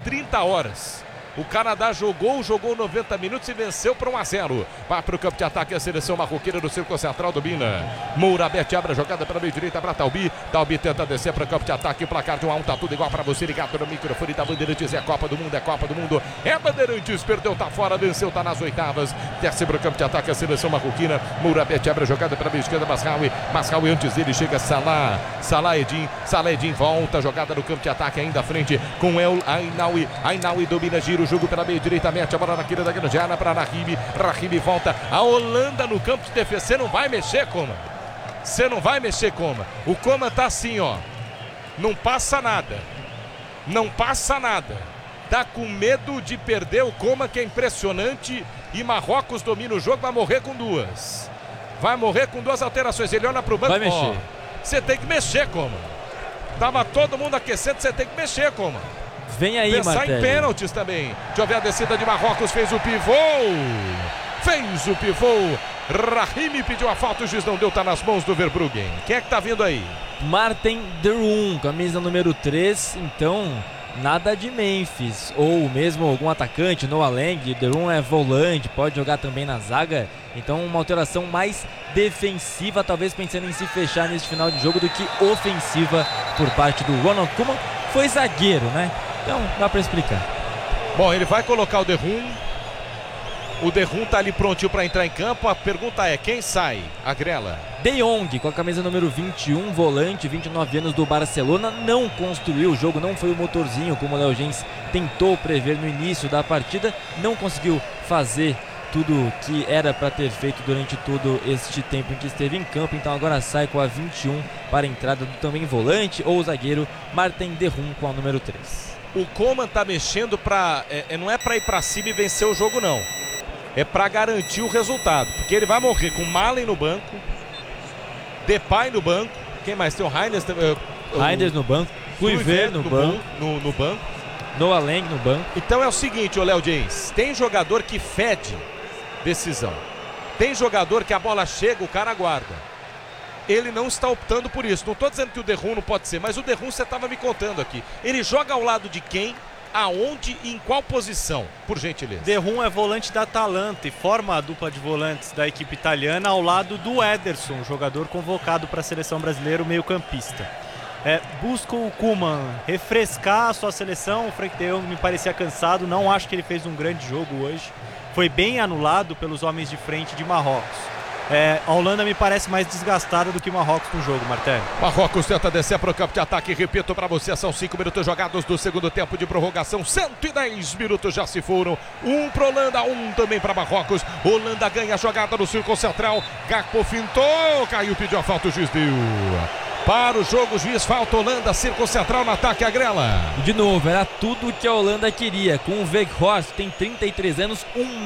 30 horas. O Canadá jogou 90 minutos e venceu por 1-0. Vai para o campo de ataque a seleção marroquina do Círculo Central, domina. Mourabete abre a jogada pela meia direita para Talbi. Talbi tenta descer para o campo de ataque. O placar de 1-1, tá tudo igual para você. Ligado no microfone da Bandeirantes. É Copa do Mundo, é Copa do Mundo. É Bandeirantes, perdeu, tá fora, venceu, tá nas oitavas. Desce para o campo de ataque a seleção marroquina. Mourabete abre a jogada pela meia esquerda. Masraoui antes dele chega Salah. Salah Edin volta. Jogada no campo de ataque ainda à frente com El Ainaoui. Ainaoui domina, gira o jogo pela meia direita, mete a bola na quina da grande área para Rahimi volta. A Holanda no campo de defesa. Você não vai mexer, Coman. Você não vai mexer, Coman. O Coman tá assim, ó. Não passa nada. Não passa nada. Tá com medo de perder o Coman, que é impressionante. E Marrocos domina o jogo, vai morrer com duas. Vai morrer com duas alterações. Ele olha pro banco. Vai mexer. Você tem que mexer, Coman. Tava todo mundo aquecendo, você tem que mexer, Coman. Vem aí, pensar Martelli. em pênaltis também. Deixa eu ver a descida de Marrocos, fez o pivô. Rahimi pediu a falta, o juiz não deu, tá nas mãos do Verbruggen. Quem é que tá vindo aí? Martin de Roon, camisa número 3, então nada de Memphis, ou mesmo algum atacante, Noah Lang. De Roon é volante, pode jogar também na zaga, então uma alteração mais defensiva, talvez pensando em se fechar nesse final de jogo do que ofensiva por parte do Ronald Koeman. Foi zagueiro, né? Então dá pra explicar. Bom, ele vai colocar o De Roon. O De Roon tá ali prontinho para entrar em campo. A pergunta é, quem sai? Agrela. De Jong, com a camisa número 21, volante, 29 anos do Barcelona, não construiu o jogo, não foi o motorzinho como o Léo Gens tentou prever no início da partida, não conseguiu fazer tudo que era para ter feito durante todo este tempo em que esteve em campo, então agora sai com a 21 para a entrada do também volante ou zagueiro Martin de Roon com a número 3. O Coman tá mexendo para não é para ir para cima e vencer o jogo, não. É para garantir o resultado, porque ele vai morrer com Malen no banco, Depay no banco, quem mais tem? O Reinders no banco, Kluivert no banco, no banco, Noah Lang no banco. Então é o seguinte, Léo Gens, tem jogador que fede decisão, tem jogador que a bola chega, o cara aguarda. Ele não está optando por isso. Não estou dizendo que o De Roon não pode ser, mas o De Roon você estava me contando aqui. Ele joga ao lado de quem, aonde e em qual posição, por gentileza? De Roon é volante da Atalanta e forma a dupla de volantes da equipe italiana ao lado do Ederson, jogador convocado para a seleção brasileira, o meio-campista. Busca o Koeman refrescar a sua seleção. O Frank de Jong me parecia cansado, não acho que ele fez um grande jogo hoje. Foi bem anulado pelos homens de frente de Marrocos. A Holanda me parece mais desgastada do que Marrocos no jogo, Martelli. Marrocos tenta descer para o campo de ataque. Repito para você, são 5 minutos jogados do segundo tempo de prorrogação. 110 minutos já se foram. 1 para Holanda, 1 também para Marrocos. Holanda ganha a jogada no círculo central. Gakpo fintou, caiu, pediu a falta, o juiz deu. Para o jogo, o juiz, falta Holanda, círculo central no ataque, Agrela. De novo, era tudo o que a Holanda queria. Com o Weghorst, tem 33 anos,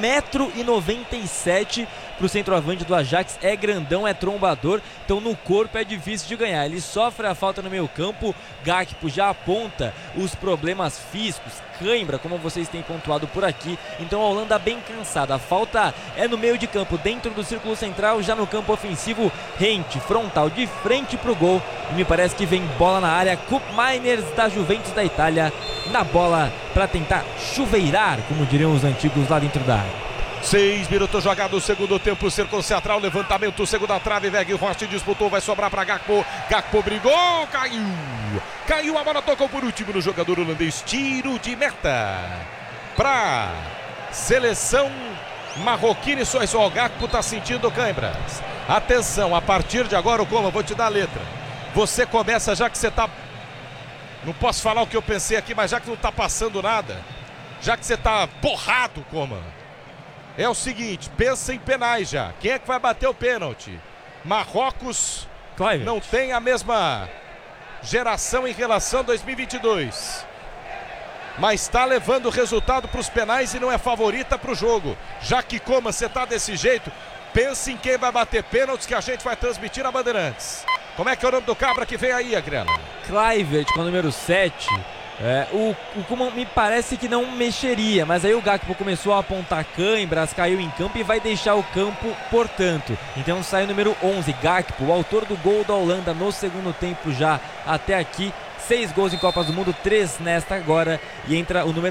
1,97 m para o centroavante do Ajax. É grandão, é trombador, então no corpo é difícil de ganhar. Ele sofre a falta no meio campo. Gakpo já aponta os problemas físicos, cãibra, como vocês têm pontuado por aqui. Então a Holanda bem cansada. A falta é no meio de campo, dentro do círculo central, já no campo ofensivo. Rente, frontal, de frente para o gol. E me parece que vem bola na área. Koop Meiners da Juventus da Itália na bola para tentar chuveirar, como diriam os antigos lá dentro da área. 6 minutos jogados, segundo tempo, círculo central, levantamento, segunda trave, Weghorst disputou, vai sobrar para Gakpo. Gakpo brigou, caiu, a bola tocou por último no jogador holandês. Tiro de meta para seleção marroquina. Isso aí, só o Gakpo está sentindo cãibras. Atenção, a partir de agora, Coman, vou te dar a letra. Você começa, já que você está... Não posso falar o que eu pensei aqui, mas já que não está passando nada, já que você está porrado, Coman, é o seguinte, pensa em penais já. Quem é que vai bater o pênalti? Marrocos não tem a mesma geração em relação a 2022. Mas está levando o resultado para os penais e não é favorita para o jogo. Já que, Coman, você está desse jeito, pense em quem vai bater pênaltis que a gente vai transmitir na Bandeirantes. Como é que é o nome do cabra que vem aí, Agrela? Kluivert com o número 7. O Koeman me parece que não mexeria, mas aí o Gakpo começou a apontar cãibras, caiu em campo e vai deixar o campo, portanto. Então sai o número 11, Gakpo, o autor do gol da Holanda no segundo tempo já até aqui. 6 gols em Copas do Mundo, 3 nesta agora, e entra o número